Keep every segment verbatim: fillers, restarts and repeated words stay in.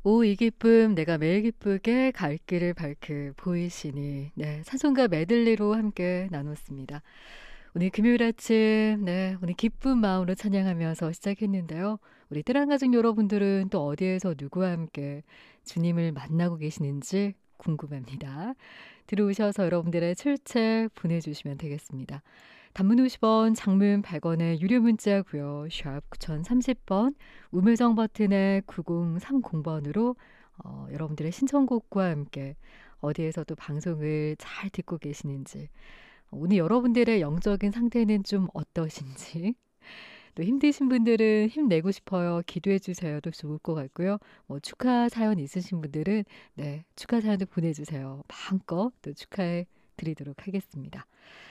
오 이 기쁨 내가 매일 기쁘게 갈 길을 밝게 보이시니 네 찬송가 메들리로 함께 나눴습니다. 오늘 금요일 아침 네 오늘 기쁜 마음으로 찬양하면서 시작했는데요. 우리 뜨란 가족 여러분들은 또 어디에서 누구와 함께 주님을 만나고 계시는지 궁금합니다. 들어오셔서 여러분들의 출첵 보내주시면 되겠습니다. 단문 오십 원, 장문 백 원의 유료 문자고요. 샵 구공삼십 번, 우물정 버튼의 구공삼공 번으로 어, 여러분들의 신청곡과 함께 어디에서도 방송을 잘 듣고 계시는지, 오늘 여러분들의 영적인 상태는 좀 어떠신지, 또 힘드신 분들은 힘내고 싶어요. 기도해 주세요도 좋을 것 같고요. 뭐 축하 사연 있으신 분들은 네 축하 사연도 보내주세요. 마음껏 또 축하해 드리도록 하겠습니다.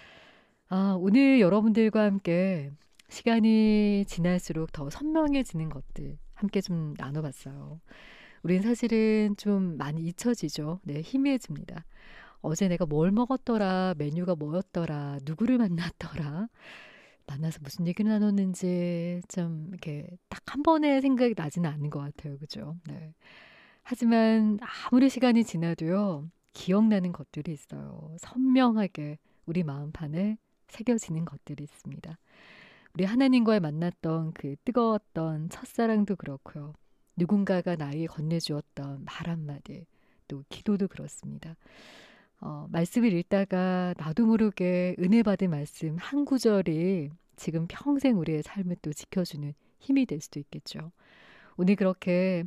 아, 오늘 여러분들과 함께 시간이 지날수록 더 선명해지는 것들 함께 좀 나눠봤어요. 우린 사실은 좀 많이 잊혀지죠. 네, 희미해집니다. 어제 내가 뭘 먹었더라, 메뉴가 뭐였더라, 누구를 만났더라, 만나서 무슨 얘기를 나눴는지 좀 이렇게 딱 한 번에 생각이 나지는 않는 것 같아요. 그죠? 네. 하지만 아무리 시간이 지나도요, 기억나는 것들이 있어요. 선명하게 우리 마음판에 새겨지는 것들이 있습니다. 우리 하나님과의 만났던 그 뜨거웠던 첫사랑도 그렇고요. 누군가가 나에게 건네주었던 말 한마디, 또 기도도 그렇습니다. 어, 말씀을 읽다가 나도 모르게 은혜 받은 말씀 한 구절이 지금 평생 우리의 삶을 또 지켜주는 힘이 될 수도 있겠죠. 오늘 그렇게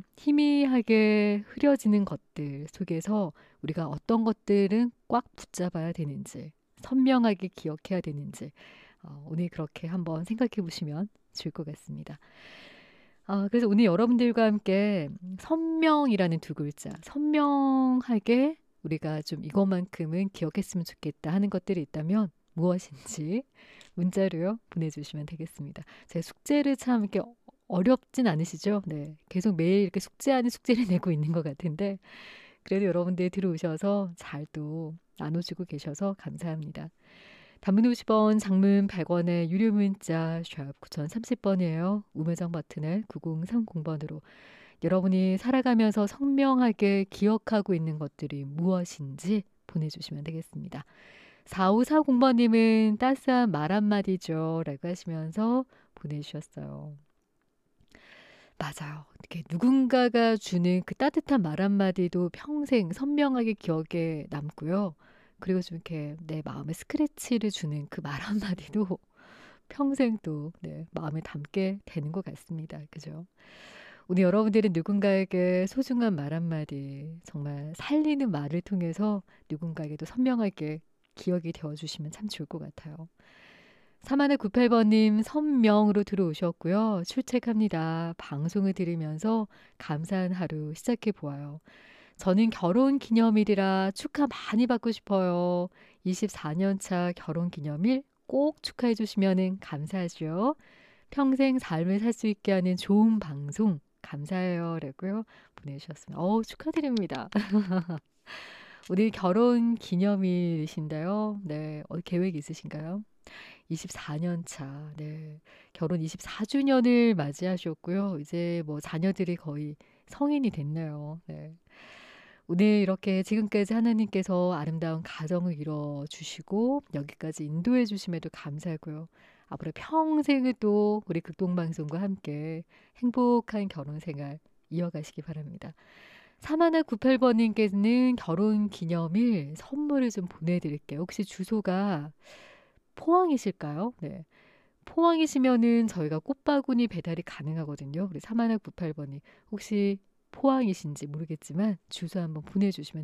희미하게 흐려지는 것들 속에서 우리가 어떤 것들은 꽉 붙잡아야 되는지, 선명하게 기억해야 되는지, 어, 오늘 그렇게 한번 생각해 보시면 좋을 것 같습니다. 어, 그래서 오늘 여러분들과 함께 선명이라는 두 글자, 선명하게 우리가 좀 이것만큼은 기억했으면 좋겠다 하는 것들이 있다면 무엇인지 문자로요 보내주시면 되겠습니다. 제 숙제를 참 이렇게 어렵진 않으시죠? 네, 계속 매일 이렇게 숙제 아닌 숙제를 내고 있는 것 같은데 그래도 여러분들 들어오셔서 잘 또 나눠주고 계셔서 감사합니다. 단문 오십 원, 장문 백 원의 유료 문자 샵 구공삼십 번이에요. 우물정 버튼을 구공삼공 번으로 여러분이 살아가면서 선명하게 기억하고 있는 것들이 무엇인지 보내주시면 되겠습니다. 사오사공 번님은 따스한 말 한마디죠 라고 하시면서 보내주셨어요. 맞아요. 이렇게 누군가가 주는 그 따뜻한 말 한마디도 평생 선명하게 기억에 남고요. 그리고 좀 이렇게 내 마음에 스크래치를 주는 그 말 한마디도 평생 또 네, 마음에 담게 되는 것 같습니다. 그죠? 오늘 여러분들은 누군가에게 소중한 말 한마디, 정말 살리는 말을 통해서 누군가에게도 선명하게 기억이 되어주시면 참 좋을 것 같아요. 삼일구팔 번님 선명으로 들어오셨고요. 출첵합니다. 방송을 들으면서 감사한 하루 시작해 보아요. 저는 결혼 기념일이라 축하 많이 받고 싶어요. 이십사 년 차 결혼 기념일 꼭 축하해 주시면 감사하죠. 평생 삶을 살 수 있게 하는 좋은 방송 감사해요. 라고요. 보내주셨습니다. 어우, 축하드립니다. 오늘 결혼 기념일이신데요. 네, 어, 계획 있으신가요? 이십사 년 차, 네. 결혼 이십사 주년을 맞이하셨고요. 이제 뭐 자녀들이 거의 성인이 됐네요. 네. 오늘 이렇게 지금까지 하나님께서 아름다운 가정을 이뤄주시고 여기까지 인도해 주심에도 감사하고요. 앞으로 평생을 또 우리 극동방송과 함께 행복한 결혼생활 이어가시기 바랍니다. 삼일구팔 번님께는 결혼 기념일 선물을 좀 보내드릴게요. 혹시 주소가 포항이실까요? 네. 포항이시면은 저희가 꽃바구니 배달이 가능하거든요. 우리 삼일구팔 번님 혹시 포항이신지 모르겠지만 주소 한번 보내주시면